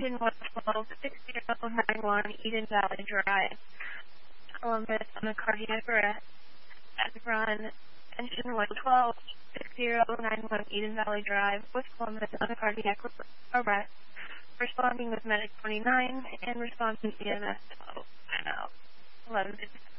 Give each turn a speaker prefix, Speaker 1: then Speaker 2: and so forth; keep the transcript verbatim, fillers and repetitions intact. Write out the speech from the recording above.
Speaker 1: engine was twelve six zero nine one Eden Valley Drive, Columbus, on a cardiac arrest. At run, engine was twelve six zero nine one Eden Valley Drive, with Columbus, on a cardiac arrest. Responding with Medic twenty-nine and responding to E M S twelve. I know. eleven fifty.